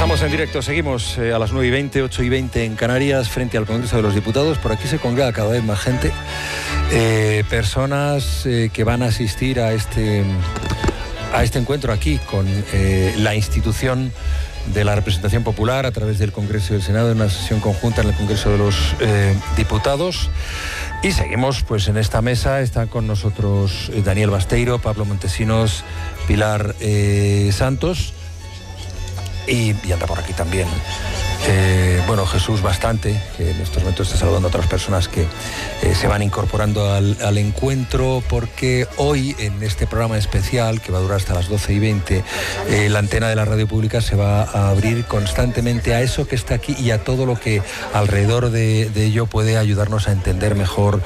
Estamos en directo, seguimos a las 9:20, 8:20 en Canarias, frente al Congreso de los Diputados. Por aquí se congrega cada vez más gente, personas que van a asistir a este encuentro aquí con la institución de la representación popular a través del Congreso y del Senado, en una sesión conjunta en el Congreso de los Diputados. Y seguimos pues en esta mesa. Están con nosotros Daniel Basteiro, Pablo Montesinos, Pilar Santos, y anda por aquí también Jesús Bastante, que en estos momentos está saludando a otras personas que se van incorporando al encuentro, porque hoy en este programa especial, que va a durar hasta las 12:20, la antena de la radio pública se va a abrir constantemente a eso que está aquí y a todo lo que alrededor de ello puede ayudarnos a entender mejor,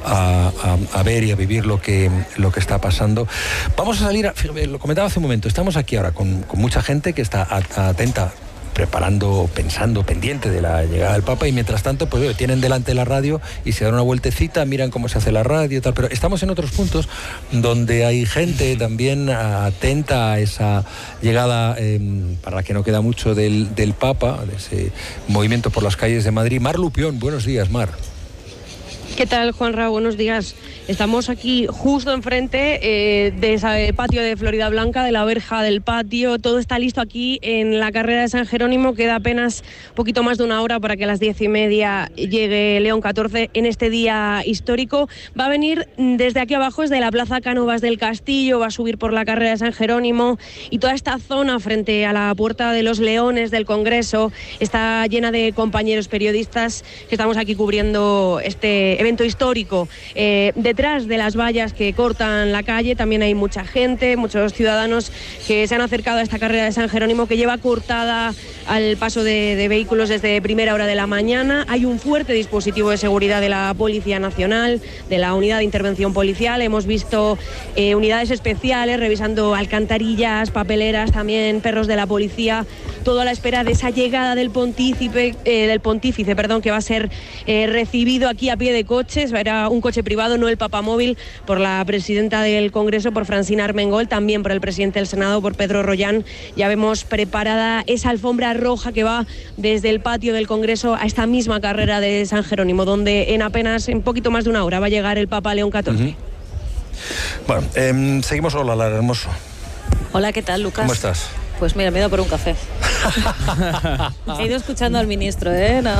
a ver y a vivir lo que está pasando. Vamos a salir, lo comentaba hace un momento, estamos aquí ahora con mucha gente que está atenta, preparando, pensando, pendiente de la llegada del Papa, y mientras tanto pues tienen delante la radio y se dan una vueltecita, miran cómo se hace la radio y tal, pero estamos en otros puntos donde hay gente también atenta a esa llegada, para la que no queda mucho, del Papa, de ese movimiento por las calles de Madrid. Mar Lupión, buenos días, Mar. ¿Qué tal, Juanra? Buenos días. Estamos aquí justo enfrente de ese patio de Florida Blanca, de la verja del patio. Todo está listo aquí en la carrera de San Jerónimo. Queda apenas poquito más de una hora para que a las 10:30 llegue León XIV en este día histórico. Va a venir desde aquí abajo, desde la Plaza Cánovas del Castillo, va a subir por la carrera de San Jerónimo, y toda esta zona frente a la Puerta de los Leones del Congreso está llena de compañeros periodistas que estamos aquí cubriendo este evento histórico. Detrás de las vallas que cortan la calle también hay mucha gente, muchos ciudadanos que se han acercado a esta carrera de San Jerónimo, que lleva cortada al paso de vehículos desde primera hora de la mañana. Hay un fuerte dispositivo de seguridad de la Policía Nacional, de la Unidad de Intervención Policial. Hemos visto unidades especiales revisando alcantarillas, papeleras, también perros de la policía, todo a la espera de esa llegada del pontífice, que va a ser recibido aquí a pie de coches. Era un coche privado, no el papamóvil, por la presidenta del Congreso, por Francina Armengol, también por el presidente del Senado, por Pedro Rollán. Ya vemos preparada esa alfombra roja que va desde el patio del Congreso a esta misma carrera de San Jerónimo, donde en poquito más de una hora va a llegar el Papa León XIV. Bueno, seguimos. Hola, Lara Hermoso. Hola, ¿qué tal, Lucas? ¿Cómo estás? Pues mira, me he ido por un café. He ido escuchando al ministro,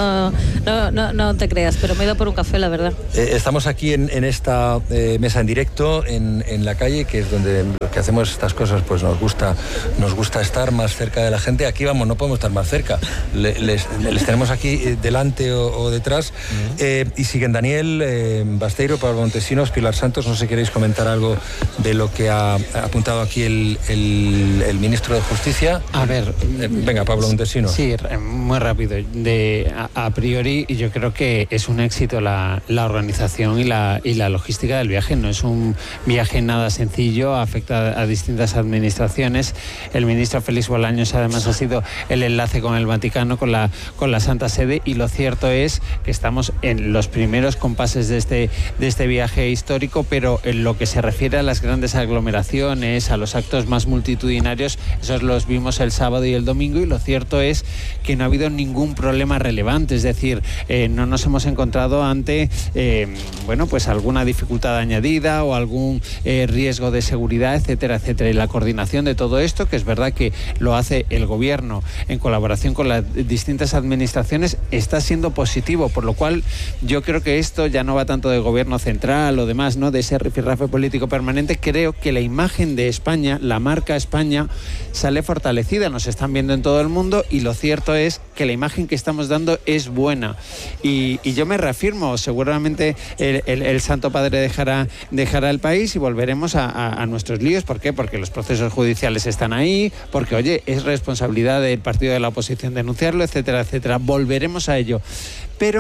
no te creas, pero me he ido por un café, la verdad. Estamos aquí en esta mesa en directo, en la calle, que es donde los que hacemos estas cosas pues nos gusta estar más cerca de la gente. Aquí vamos, no podemos estar más cerca. Les tenemos aquí delante o detrás. Y siguen Daniel Basteiro, Pablo Montesinos, Pilar Santos. No sé si queréis comentar algo de lo que ha apuntado aquí el ministro de Justicia. A ver, venga, Pablo Montesinos. Sí, muy rápido. A priori, yo creo que es un éxito la organización y la logística del viaje. No es un viaje nada sencillo, afecta a distintas administraciones. El ministro Félix Bolaños además ha sido el enlace con el Vaticano, con la Santa Sede, y lo cierto es que estamos en los primeros compases de este viaje histórico, pero en lo que se refiere a las grandes aglomeraciones, a los actos más multitudinarios, esos los vimos el sábado y el domingo, y lo cierto es que no ha habido ningún problema relevante. Es decir, no nos hemos encontrado ante alguna dificultad añadida o algún riesgo de seguridad, etcétera, etcétera. Y la coordinación de todo esto, que es verdad que lo hace el gobierno en colaboración con las distintas administraciones, está siendo positivo, por lo cual yo creo que esto ya no va tanto de gobierno central o demás, ¿no?, de ese rifirrafe político permanente. Creo que la imagen de España, la marca España, sale fortalecida, nos están viendo en todo el mundo, y lo cierto es que la imagen que estamos dando es buena, y yo me reafirmo. Seguramente el Santo Padre dejará el país y volveremos a nuestros líos. ¿Por qué? Porque los procesos judiciales están ahí, porque, oye, es responsabilidad del partido de la oposición denunciarlo, etcétera, etcétera. Volveremos a ello, pero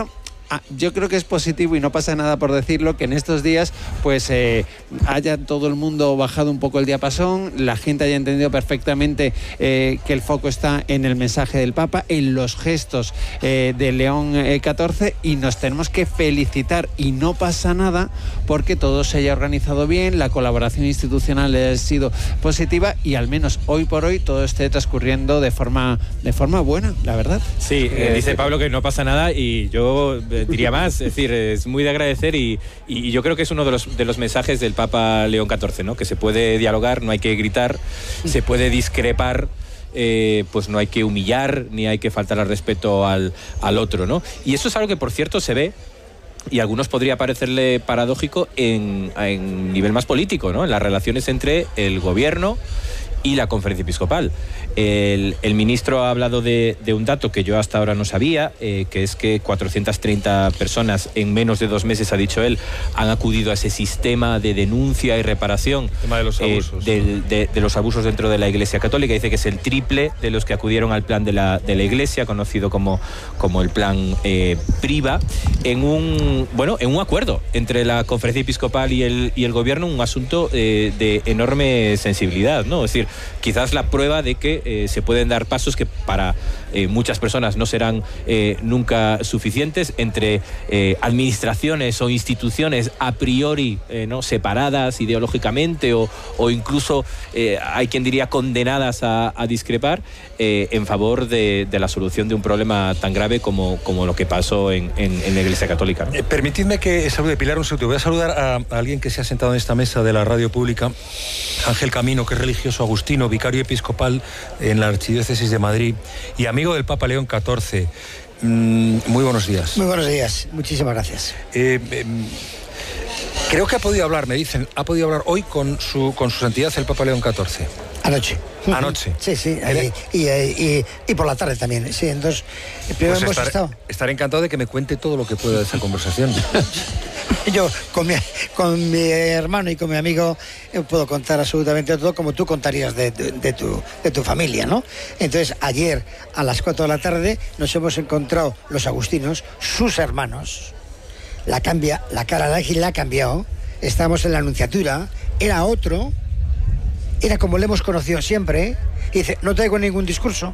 yo creo que es positivo y no pasa nada por decirlo, que en estos días pues haya todo el mundo bajado un poco el diapasón, la gente haya entendido perfectamente que el foco está en el mensaje del Papa, en los gestos de León XIV, y nos tenemos que felicitar, y no pasa nada porque todo se haya organizado bien, la colaboración institucional ha sido positiva y al menos hoy por hoy todo esté transcurriendo de forma buena, la verdad. Sí, dice Pablo que no pasa nada, y yo diría más, es decir, es muy de agradecer, y yo creo que es uno de los mensajes del Papa León XIV, ¿no? Que se puede dialogar, no hay que gritar, se puede discrepar, pues no hay que humillar ni hay que faltar al respeto al otro, ¿no? Y eso es algo que, por cierto, se ve, y a algunos podría parecerle paradójico, en nivel más político, ¿no? En las relaciones entre el gobierno y la Conferencia Episcopal. El ministro ha hablado de un dato que yo hasta ahora no sabía, que es que 430 personas en menos de 2 meses, ha dicho él, han acudido a ese sistema de denuncia y reparación. El tema de los abusos. De los abusos dentro de la Iglesia Católica. Dice que es el triple de los que acudieron al plan de la Iglesia, conocido como el plan PRIVA, en un acuerdo entre la Conferencia Episcopal y el gobierno, un asunto de enorme sensibilidad, ¿no? Es decir, quizás la prueba de que se pueden dar pasos que para muchas personas no serán nunca suficientes, entre administraciones o instituciones a priori no separadas ideológicamente o incluso hay quien diría condenadas a discrepar en favor de la solución de un problema tan grave como lo que pasó en la Iglesia Católica, ¿no? Permitidme que salude, Pilar, un segundo. Voy a saludar a alguien que se ha sentado en esta mesa de la radio pública, Ángel Camino, que es religioso agustino, vicario episcopal en la Archidiócesis de Madrid y amigo del Papa León XIV. Muy buenos días. Muy buenos días, muchísimas gracias. Creo que ha podido hablar, me dicen, ha podido hablar hoy con su santidad el Papa León XIV. Anoche. Sí, y por la tarde también. Sí, entonces, primero pues hemos estado. Estaré encantado de que me cuente todo lo que pueda de esa conversación. Yo, con mi hermano y con mi amigo, puedo contar absolutamente todo, como tú contarías de tu familia, ¿no? Entonces, ayer, a las 4 de la tarde, nos hemos encontrado los agustinos, sus hermanos. La cara de Ángel la ha cambiado. Estábamos en la Anunciatura, era otro. Era como le hemos conocido siempre, y dice, no traigo ningún discurso.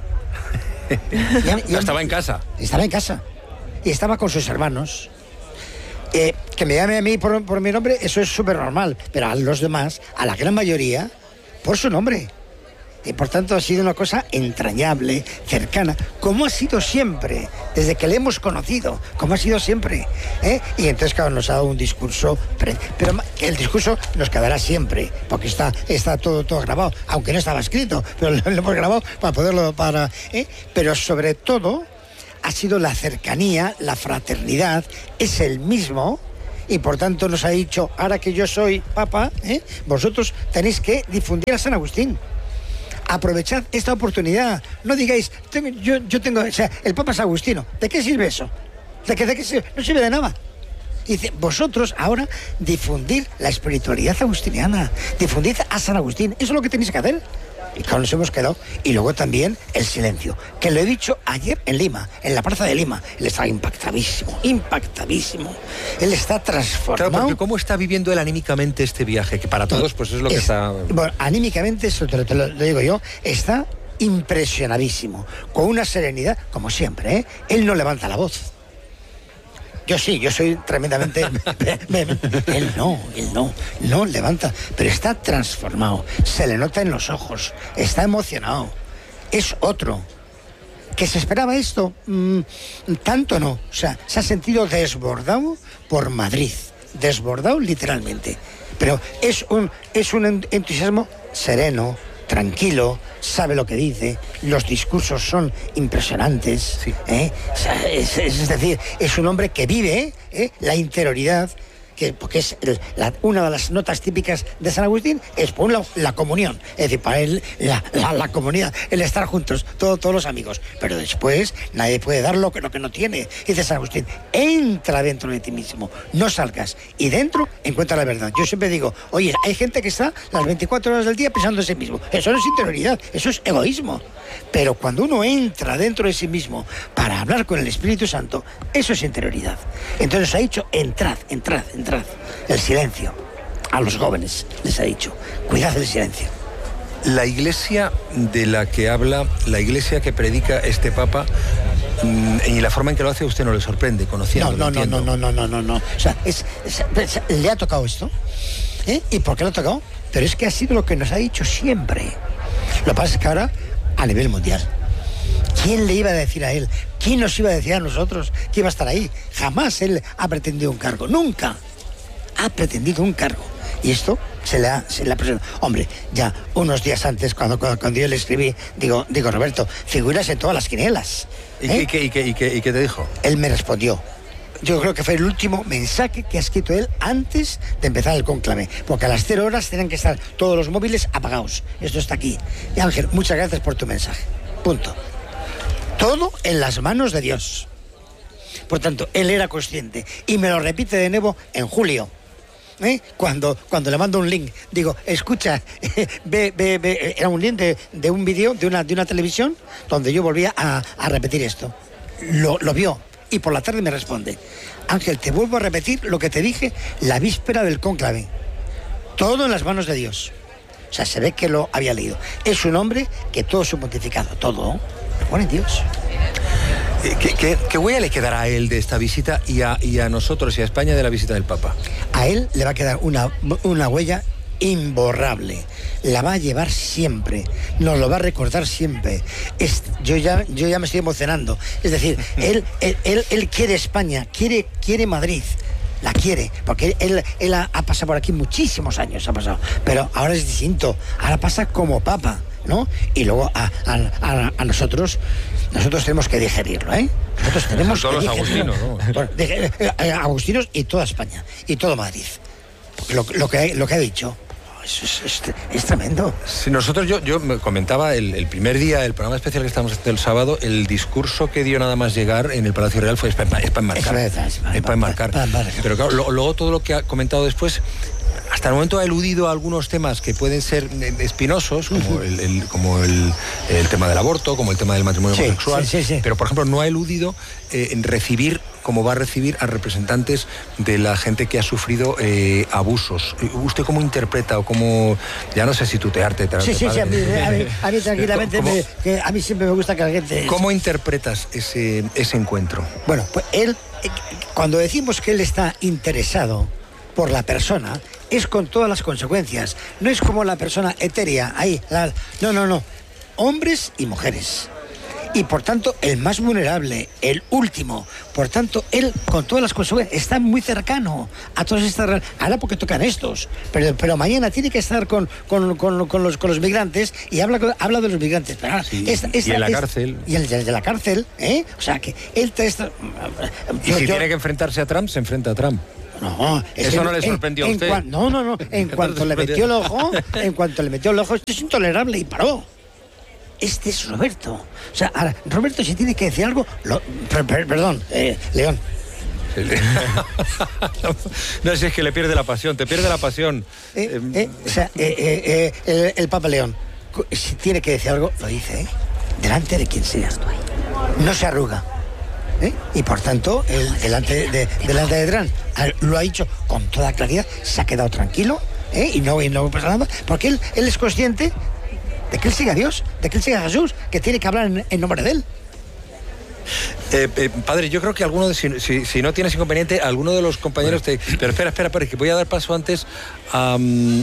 Ya estaba en casa. Estaba en casa. Y estaba con sus hermanos. Que me llame a mí por mi nombre, eso es súper normal. Pero a los demás, a la gran mayoría, por su nombre. Y por tanto ha sido una cosa entrañable, cercana, como ha sido siempre, desde que le hemos conocido, como ha sido siempre. Y entonces, claro, nos ha dado un discurso, pero el discurso nos quedará siempre, porque está todo grabado, aunque no estaba escrito, pero lo hemos grabado para poderlo, pero sobre todo ha sido la cercanía, la fraternidad, es el mismo. Y por tanto nos ha dicho, ahora que yo soy Papa, vosotros tenéis que difundir a San Agustín. Aprovechad esta oportunidad. No digáis, yo tengo, o sea, el Papa es agustino. ¿De qué sirve eso? ¿De qué sirve? No sirve de nada. Y dice, vosotros ahora difundir la espiritualidad agustiniana, difundir a San Agustín. Eso es lo que tenéis que hacer. Y claro, nos hemos quedado. Y luego también el silencio, que lo he dicho ayer en Lima, en la plaza de Lima. Él está impactadísimo. Él está transformado. Claro, porque ¿cómo está viviendo él anímicamente este viaje? Que para todos pues es lo que está... Bueno, anímicamente, eso te lo digo yo, está impresionadísimo, con una serenidad, como siempre, Él no levanta la voz. Yo sí, yo soy tremendamente... Él no levanta, pero está transformado, se le nota en los ojos, está emocionado, es otro. ¿Que se esperaba esto? Tanto no, o sea, se ha sentido desbordado por Madrid, desbordado literalmente, pero es un entusiasmo sereno, tranquilo, sabe lo que dice, los discursos son impresionantes, sí. Es decir, es un hombre que vive la interioridad, porque es una de las notas típicas de San Agustín, es por un lado la comunión, es decir, para él la comunidad, el estar juntos, todos los amigos, pero después nadie puede dar lo que no tiene. Dice San Agustín, entra dentro de ti mismo, no salgas, y dentro encuentra la verdad. Yo siempre digo, oye, hay gente que está las 24 horas del día pensando en sí mismo, eso no es interioridad, eso es egoísmo, pero cuando uno entra dentro de sí mismo para hablar con el Espíritu Santo, eso es interioridad. Entonces ha dicho, entrad, el silencio. A los jóvenes les ha dicho, cuidad del silencio. La iglesia de la que habla, la iglesia que predica este Papa, y la forma en que lo hace, a usted no le sorprende, conociéndolo. No. O sea, le ha tocado esto. ¿Y por qué lo ha tocado? Pero es que ha sido lo que nos ha dicho siempre. Lo que pasa es que ahora, a nivel mundial, ¿quién le iba a decir a él? ¿Quién nos iba a decir a nosotros que iba a estar ahí? Jamás él ha pretendido un cargo, nunca ha pretendido un cargo. Y esto se le ha presentado. Hombre, ya unos días antes, cuando yo le escribí, digo, Roberto, figuras en todas las quinielas. ¿Y qué te dijo? Él me respondió. Yo creo que fue el último mensaje que ha escrito él antes de empezar el cónclave, porque a las 0 horas tienen que estar todos los móviles apagados. Esto está aquí. Y Ángel, muchas gracias por tu mensaje. Punto. Todo en las manos de Dios. Por tanto, él era consciente. Y me lo repite de nuevo en julio. Cuando le mando un link, digo, escucha, ve, era un link de un vídeo de una televisión donde yo volvía a repetir esto. Lo vio y por la tarde me responde, Ángel, te vuelvo a repetir lo que te dije la víspera del cónclave. Todo en las manos de Dios. O sea, se ve que lo había leído. Es un hombre que todo su pontificado, todo, lo pone Dios. ¿Qué huella le quedará a él de esta visita y a nosotros y a España de la visita del Papa? A él le va a quedar una huella imborrable. La va a llevar siempre. Nos lo va a recordar siempre. Yo ya me estoy emocionando. Es decir, él quiere España, quiere Madrid. La quiere, porque él ha pasado por aquí muchísimos años, ha pasado. Pero ahora es distinto. Ahora pasa como Papa, ¿no? Y luego a nosotros tenemos que digerirlo, ¿eh? Nosotros tenemos todos que los agustinos, ¿no? Bueno, agustinos y toda España, y todo Madrid. Lo que ha dicho, es tremendo. Si nosotros, yo me comentaba el primer día, el programa especial que estábamos haciendo el sábado, el discurso que dio nada más llegar en el Palacio Real fue es para enmarcar. Es para enmarcar. Pero claro, luego todo lo que ha comentado después, hasta el momento ha eludido algunos temas que pueden ser espinosos, como el tema del aborto, como el tema del matrimonio homosexual, sí. Pero por ejemplo no ha eludido recibir, como va a recibir a representantes de la gente que ha sufrido abusos. ¿Usted cómo interpreta o cómo, ya no sé si tutearte? Sí, a mí tranquilamente, a mí siempre me gusta que la gente... ¿Cómo interpretas ese encuentro? Bueno, pues él, cuando decimos que él está interesado por la persona, es con todas las consecuencias. No es como la persona etérea, ahí. No. Hombres y mujeres. Y por tanto, el más vulnerable, el último. Por tanto, él, con todas las consecuencias, está muy cercano a todas estas... Ahora porque tocan estos. Pero mañana tiene que estar con los migrantes y habla de los migrantes. Pero ahora, y en la cárcel. Y el de la cárcel, ¿eh? O sea, que él... Y si tiene que enfrentarse a Trump, se enfrenta a Trump. No, eso no le sorprendió a usted. No. En cuanto le metió el ojo, esto es intolerable y paró. Este es Roberto. O sea, ahora, Roberto, si tiene que decir algo, perdón, León. No, si es que le pierde la pasión, te pierde la pasión. O sea, el Papa León, si tiene que decir algo, lo dice, ¿eh? Delante de quien sea. No se arruga. Y por tanto, delante de Trump lo ha dicho con toda claridad, se ha quedado tranquilo, y no pasa nada, porque él es consciente de que él sigue a Dios, de que él sigue a Jesús, que tiene que hablar en nombre de él. Padre, yo creo que si no tienes inconveniente, alguno de los compañeros Pero espera, que voy a dar paso antes a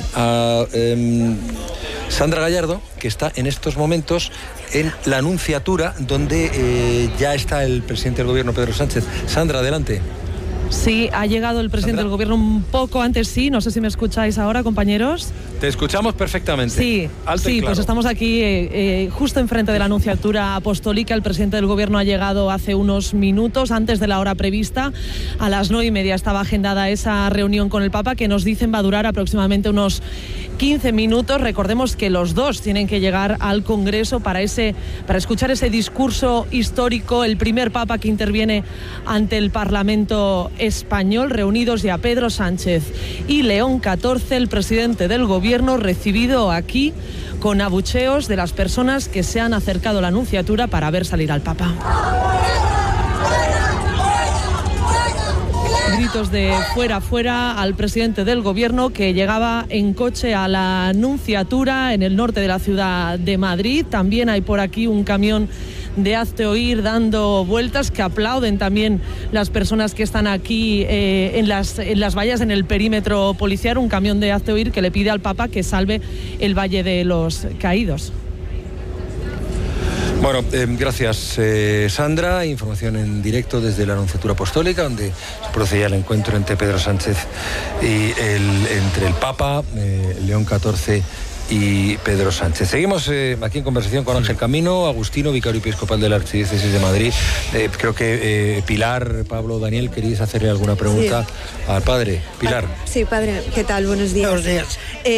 Sandra Gallardo, que está en estos momentos en la Anunciatura, donde ya está el presidente del gobierno, Pedro Sánchez. Sandra, adelante. Sí, ha llegado el presidente del gobierno un poco antes, sí. No sé si me escucháis ahora, compañeros. Te escuchamos perfectamente. Sí, pues estamos aquí justo enfrente de la Nunciatura Apostólica. El presidente del gobierno ha llegado hace unos minutos, antes de la hora prevista. A las 9:30 estaba agendada esa reunión con el Papa, que nos dicen va a durar aproximadamente unos 15 minutos. Recordemos que los dos tienen que llegar al Congreso para escuchar ese discurso histórico, el primer Papa que interviene ante el Parlamento español. Reunidos ya Pedro Sánchez y León XIV, el presidente del gobierno, recibido aquí con abucheos de las personas que se han acercado a la Nunciatura para ver salir al Papa. Gritos de fuera, fuera al presidente del gobierno, que llegaba en coche a la Nunciatura en el norte de la ciudad de Madrid. También hay por aquí un camión de Hazte Oír dando vueltas, que aplauden también las personas que están aquí en las vallas, en el perímetro policial. Un camión de Hazte Oír que le pide al Papa que salve el Valle de los Caídos. Bueno, gracias Sandra. Información en directo desde la Nunciatura Apostólica, donde se procedía el encuentro entre Pedro Sánchez y entre el Papa, León XIV y Pedro Sánchez. Seguimos aquí en conversación con Ángel Camino, agustino, vicario episcopal de la Archidiócesis de Madrid. Creo que Pilar, Pablo, Daniel, ¿queréis hacerle alguna pregunta al padre? Pilar. Sí, padre, ¿qué tal? Buenos días. Buenos días.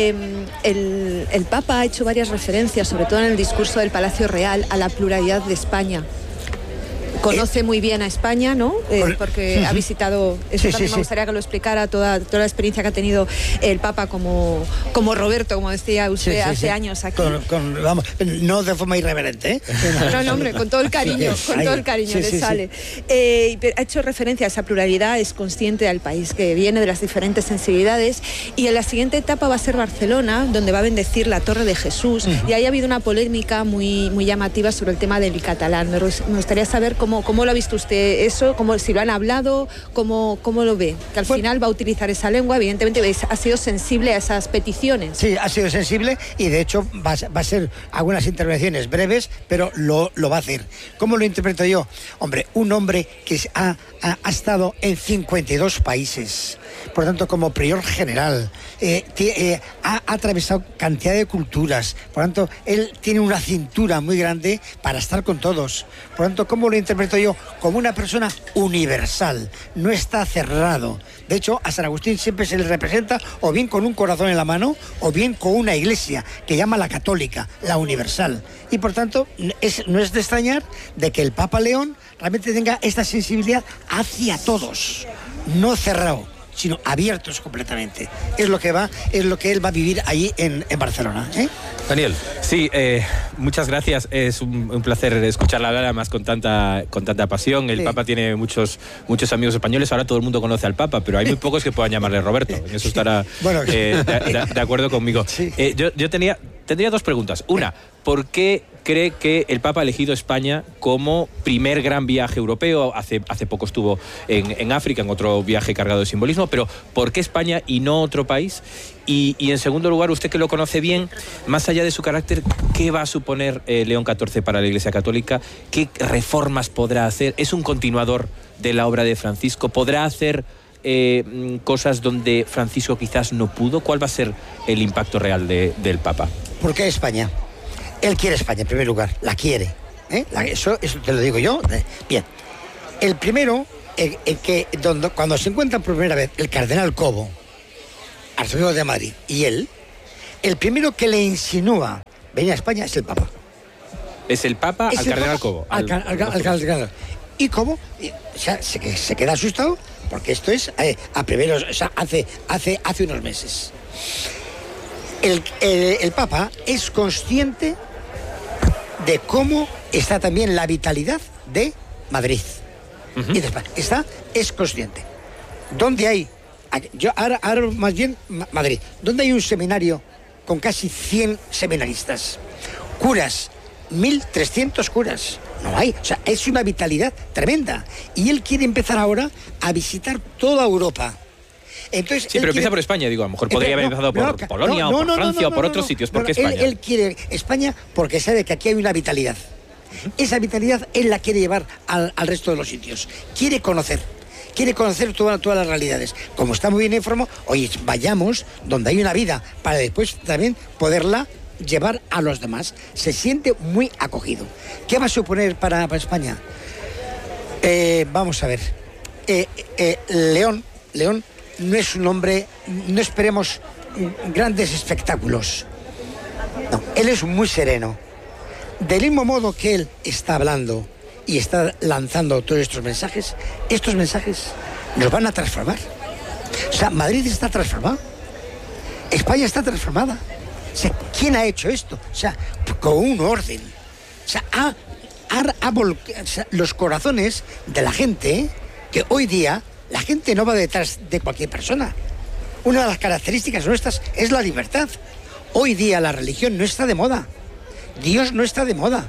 El Papa ha hecho varias referencias, sobre todo en el discurso del Palacio Real, a la pluralidad de España. Conoce muy bien a España, ¿no? Porque ha visitado, eso también me gustaría que lo explicara, toda la experiencia que ha tenido el Papa como Roberto, como decía usted hace años aquí. Vamos, no de forma irreverente, ¿eh? No, hombre, con todo el cariño, le sale. Ha hecho referencia a esa pluralidad, es consciente del país que viene, de las diferentes sensibilidades, y en la siguiente etapa va a ser Barcelona, donde va a bendecir la Torre de Jesús, y ahí ha habido una polémica muy llamativa sobre el tema del catalán. Me gustaría saber ¿Cómo lo ha visto usted eso? Si lo han hablado, ¿cómo lo ve? Que al final va a utilizar esa lengua, evidentemente ha sido sensible a esas peticiones. Sí, ha sido sensible y de hecho va a ser algunas intervenciones breves, pero lo va a hacer. ¿Cómo lo interpreto yo? Hombre, un hombre que ha estado en 52 países, por tanto como prior general, ha atravesado cantidad de culturas, por tanto él tiene una cintura muy grande para estar con todos. Por tanto, ¿cómo lo interpreto yo? Como una persona universal, no está cerrado. De hecho, a San Agustín siempre se le representa o bien con un corazón en la mano o bien con una iglesia que llama la católica, la universal. Y por tanto, no es de extrañar de que el Papa León realmente tenga esta sensibilidad hacia todos, no cerrado, sino abiertos completamente. Es lo que él va a vivir allí en Barcelona, ¿eh? Daniel. Sí, muchas gracias. Es un placer escucharla hablar, además con tanta pasión. El Papa tiene muchos amigos españoles. Ahora todo el mundo conoce al Papa, pero hay muy pocos que puedan llamarle Roberto. En eso estará de acuerdo conmigo. Sí. Yo tendría dos preguntas. Una, ¿por qué cree que el Papa ha elegido España como primer gran viaje europeo? Hace poco estuvo en África, en otro viaje cargado de simbolismo, pero ¿por qué España y no otro país? Y en segundo lugar, usted que lo conoce bien, más allá de su carácter, ¿qué va a suponer León XIV para la Iglesia Católica? ¿Qué reformas podrá hacer? ¿Es un continuador de la obra de Francisco? ¿Podrá hacer cosas donde Francisco quizás no pudo? ¿Cuál va a ser el impacto real del Papa? ¿ ¿Por qué España? Él quiere España, en primer lugar, la quiere. Eso te lo digo yo. Bien, el primero, cuando se encuentran por primera vez el cardenal Cobo, arzobispo de Madrid, y él, el primero que le insinúa venir a España es el Papa. ¿Es el Papa al cardenal Cobo? Al cardenal. ¿Y cómo? Se queda asustado, porque esto es hace unos meses. El Papa es consciente de cómo está también la vitalidad de Madrid. Y de España. Es consciente. ¿Dónde hay? Ahora más bien Madrid. ¿Dónde hay un seminario con casi 100 seminaristas? Curas, 1.300 curas. No hay. O sea, es una vitalidad tremenda. Y él quiere empezar ahora a visitar toda Europa. Entonces, sí, pero empieza por España, digo, a lo mejor podría haber empezado por Polonia o por Francia o por otros sitios. ¿Por qué España? Él quiere España porque sabe que aquí hay una vitalidad. Esa vitalidad él la quiere llevar al resto de los sitios. Quiere conocer, quiere conocer todas las realidades. Como está muy bien informado, oye, vayamos donde hay una vida, para después también poderla llevar a los demás. Se siente muy acogido. ¿Qué va a suponer para España? Vamos a ver. León no es un hombre, no esperemos grandes espectáculos. No, él es muy sereno. Del mismo modo que él está hablando y está lanzando todos estos mensajes nos van a transformar. O sea, Madrid está transformado. España está transformada. O sea, ¿quién ha hecho esto? O sea, con un orden. O sea, o sea, los corazones de la gente, que hoy día la gente no va detrás de cualquier persona. Una de las características nuestras es la libertad. Hoy día la religión no está de moda. Dios no está de moda.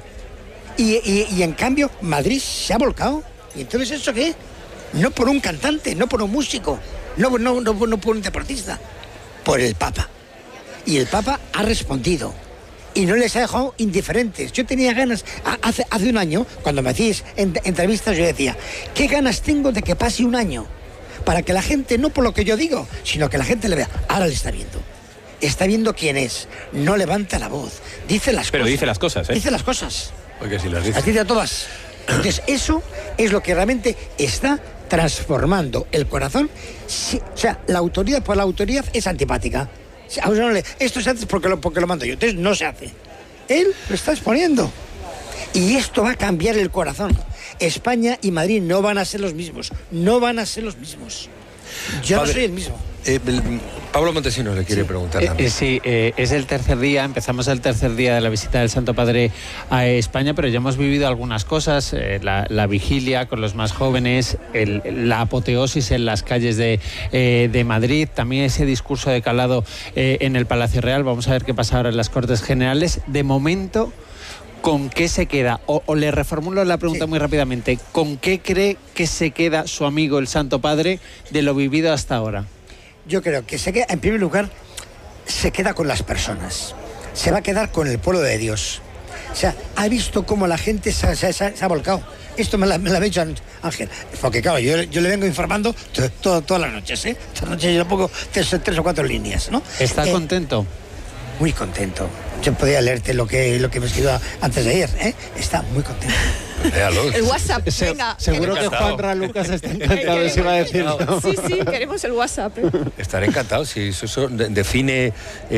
Y en cambio Madrid se ha volcado. ¿Y entonces eso qué? No por un cantante, no por un músico, no por un deportista, por el Papa. Y el Papa ha respondido. Y no les ha dejado indiferentes. Yo tenía ganas, hace un año, cuando me hacíais entrevistas, yo decía, ¿qué ganas tengo de que pase un año? Para que la gente, no por lo que yo digo, sino que la gente le vea. Ahora le está viendo. Está viendo quién es. No levanta la voz. Dice las cosas. Pero dice las cosas, ¿eh? Dice las cosas. Porque si las dice. Las dice a todas. Entonces, eso es lo que realmente está transformando el corazón. Sí, o sea, la autoridad por la autoridad es antipática. Esto se hace porque lo mando yo. Entonces no se hace. Él lo está exponiendo. Y esto va a cambiar el corazón. España y Madrid no van a ser los mismos. No van a ser los mismos. Yo no soy el mismo. Pablo Montesinos le quiere preguntar también. Sí, es el tercer día, empezamos el tercer día de la visita del Santo Padre a España, pero ya hemos vivido algunas cosas, la vigilia con los más jóvenes, la apoteosis en las calles de Madrid, también ese discurso de calado en el Palacio Real. Vamos a ver qué pasa ahora en las Cortes Generales. De momento, ¿con qué se queda? O le reformulo la pregunta muy rápidamente. ¿Con qué cree que se queda su amigo el Santo Padre de lo vivido hasta ahora? Yo creo que se queda, en primer lugar, se queda con las personas. Se va a quedar con el pueblo de Dios. O sea, ha visto cómo la gente se ha volcado. Esto me lo ha dicho Ángel. Porque claro, yo le vengo informando todas las noches, ¿eh? Todas las noches yo le pongo tres o cuatro líneas, ¿no? ¿Está contento? Muy contento. Yo podía leerte lo que me escribió antes de ayer, ¿eh? Está muy contento. Léalo. El WhatsApp, venga. Seguro que Juan Lucas está encantado de si va a decir. ¿No? Sí, queremos el WhatsApp. Estaré encantado, si eso define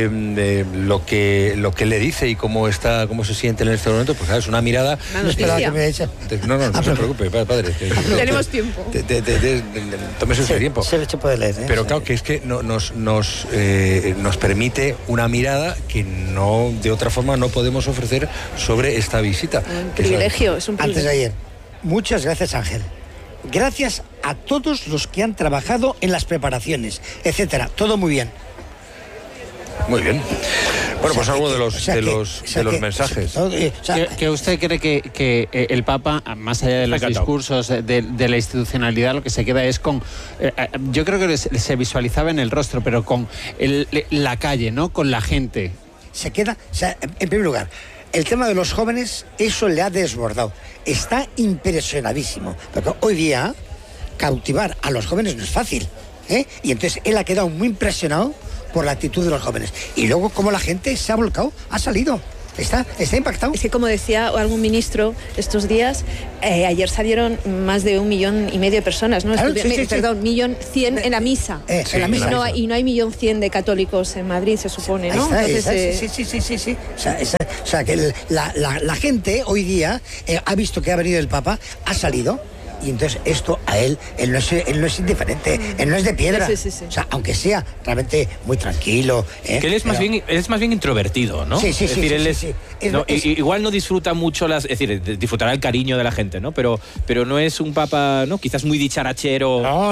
lo que le dice y cómo se siente en este momento, pues claro, es una mirada. No esperaba que me eche. No se preocupe, padre. Tenemos tiempo. Tómese su tiempo. Se puede leer, ¿eh? Pero claro, que es que nos permite una mirada que no, de otra forma, no podemos ofrecer sobre esta visita. Un privilegio, es un privilegio. Antes de ayer, muchas gracias, Ángel. Gracias a todos los que han trabajado en las preparaciones, etcétera. Todo muy bien. Muy bien. Bueno, pues algo de los mensajes. ¿Que usted cree que el Papa, más allá de los discursos de la institucionalidad, lo que se queda es con... yo creo que se visualizaba en el rostro, pero con la calle, ¿no? Con la gente. Se queda... O sea, en primer lugar, el tema de los jóvenes, eso le ha desbordado. Está impresionadísimo. Porque hoy día, cautivar a los jóvenes no es fácil, ¿eh? Y entonces él ha quedado muy impresionado por la actitud de los jóvenes. Y luego, como la gente se ha volcado, ha salido. Está impactado. Es que, como decía algún ministro estos días, ayer salieron más de 1,5 millones de personas, ¿no? Claro, Perdón, 1.100.000 en la misa. En la misa. Y no hay 1.100.000 de católicos en Madrid, se supone, ¿no? Sí. O sea, que la gente hoy día ha visto que ha venido el Papa, ha salido. Y entonces esto a él no es indiferente, él no es de piedra. Sí. O sea, aunque sea realmente muy tranquilo. Que él es más bien introvertido, ¿no? Sí. Es decir, él igual no disfruta mucho es decir, disfrutará el cariño de la gente, ¿no? Pero no es un papa, ¿no? Quizás muy dicharachero. No.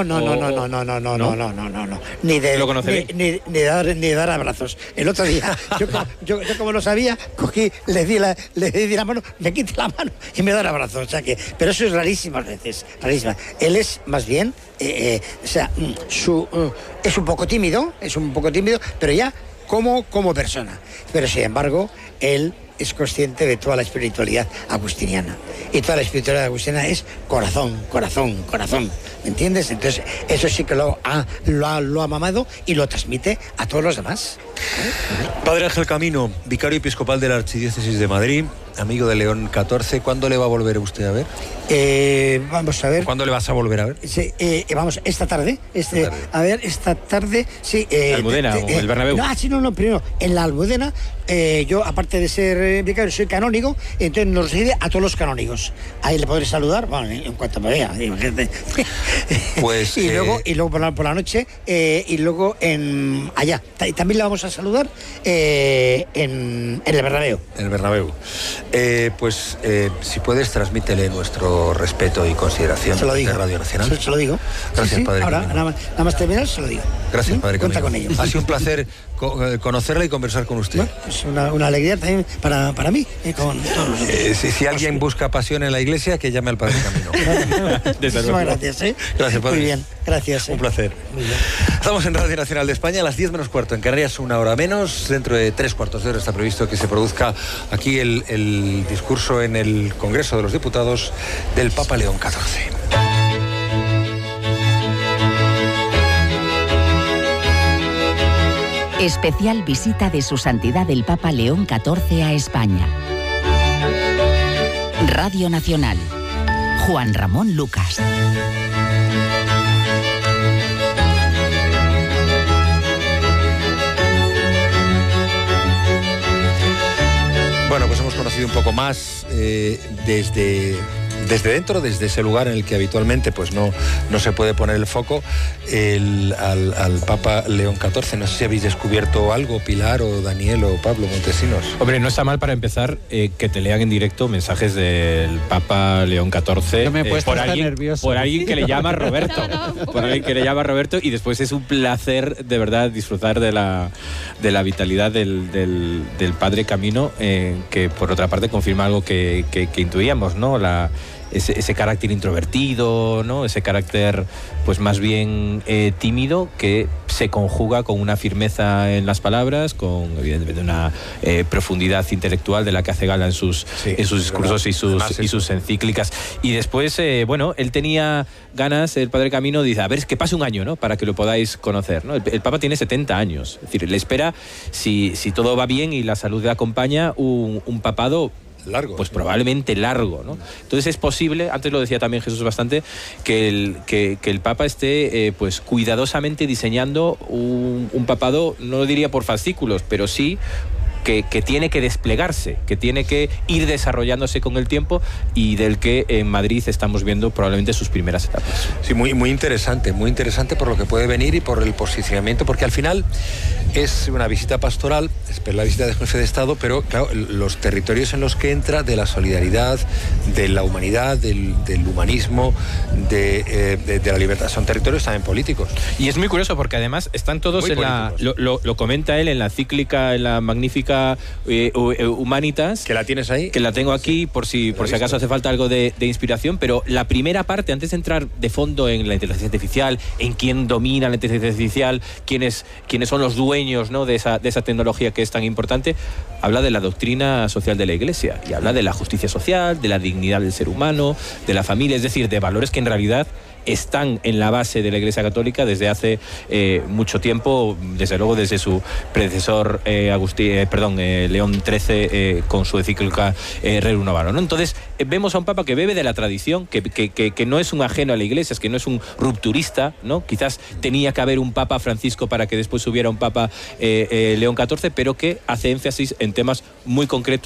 Ni de dar abrazos. El otro día, yo como lo sabía, cogí, le di la mano, me quité la mano y me da un abrazo. O sea que, pero eso es rarísimas veces. Rarísima. Él es más bien, o sea, es un poco tímido, pero ya como persona. Pero sin embargo, él es consciente de toda la espiritualidad agustiniana. Y toda la espiritualidad agustina es corazón, corazón, corazón. ¿Me entiendes? Entonces, eso sí que lo ha mamado y lo transmite a todos los demás. Padre Ángel Camino, vicario episcopal de la Archidiócesis de Madrid, amigo de León XIV, ¿cuándo le va a volver usted a ver? Vamos a ver. ¿Cuándo le vas a volver a ver? Sí, vamos, esta tarde. A ver, esta tarde, sí. ¿Almudena o el Bernabéu? No, primero, en la Almudena, yo, aparte de ser vicario, soy canónigo, entonces nos recibe a todos los canónigos. Ahí le podré saludar, bueno, en cuanto me vea, imagínate. Pues, y luego por la noche, y luego allá. También le vamos a saludar en el Bernabéu. En el Bernabéu. Pues, si puedes, transmítele nuestro respeto y consideración de Radio Nacional. Se lo digo. Gracias, Padre Ahora, Camino. nada más terminar, se lo digo. Gracias, Padre Camino. Cuenta con ello. Ha sido un placer conocerla y conversar con usted. Bueno, es una alegría también para mí. Con todos los si alguien busca pasión en la iglesia, que llame al Padre Camino. Muchísimas gracias. Gracias, Padre. Muy bien, gracias. Un placer. Muy bien. Estamos en Radio Nacional de España a las 10 menos cuarto. En Canarias, una hora menos. Dentro de 3/4 de hora está previsto que se produzca aquí el discurso en el Congreso de los Diputados del Papa León XIV. Especial visita de Su Santidad el Papa León XIV a España. Radio Nacional. Juan Ramón Lucas. Bueno, pues hemos conocido un poco más desde dentro, desde ese lugar en el que habitualmente pues no se puede poner el foco, al Papa León XIV. No sé si habéis descubierto algo, Pilar o Daniel o Pablo Montesinos. Hombre, no está mal para empezar que te lean en directo mensajes del Papa León XIV. Yo me he puesto nervioso. Por alguien que le llama Roberto. Por alguien que le llama Roberto, y después es un placer de verdad disfrutar de la vitalidad del Padre Camino, que por otra parte confirma algo que intuíamos, ¿no? Ese carácter introvertido, ¿no? Ese carácter pues más bien tímido, que se conjuga con una firmeza en las palabras, con evidentemente una profundidad intelectual de la que hace gala en sus discursos y sus encíclicas. Y después, él tenía ganas, el Padre Camino dice, a ver, que pase un año, ¿no? Para que lo podáis conocer, ¿no? El Papa tiene 70 años, es decir, le espera, si todo va bien y la salud le acompaña, un papado largo, pues probablemente largo, ¿no? Entonces es posible, antes lo decía también Jesús bastante, que el Papa esté pues cuidadosamente diseñando un papado, no diría por fascículos, pero sí que tiene que desplegarse, que tiene que ir desarrollándose con el tiempo, y del que en Madrid estamos viendo probablemente sus primeras etapas. Sí, muy interesante por lo que puede venir y por el posicionamiento, porque al final es una visita pastoral, es la visita de jefe de Estado, pero claro, los territorios en los que entra, de la solidaridad, de la humanidad, del humanismo, de la libertad, son territorios también políticos. Y es muy curioso porque además están todos lo comenta él en la cíclica, en la magnífica Humanitas, que la tienes ahí, que la tengo aquí, por si acaso hace falta algo de inspiración. Pero la primera parte, antes de entrar de fondo en la inteligencia artificial, en quién domina la inteligencia artificial, quiénes son los dueños, ¿no?, de esa tecnología que es tan importante, habla de la doctrina social de la Iglesia, y habla de la justicia social, de la dignidad del ser humano, de la familia, es decir, de valores que en realidad están en la base de la Iglesia Católica desde hace mucho tiempo, desde luego desde su predecesor León XIII, con su encíclica Rerum Novarum, ¿no? Entonces vemos a un Papa que bebe de la tradición, que no es un ajeno a la Iglesia, es que no es un rupturista, ¿no? Quizás tenía que haber un Papa Francisco para que después hubiera un Papa León XIV, pero que hace énfasis en temas muy concretos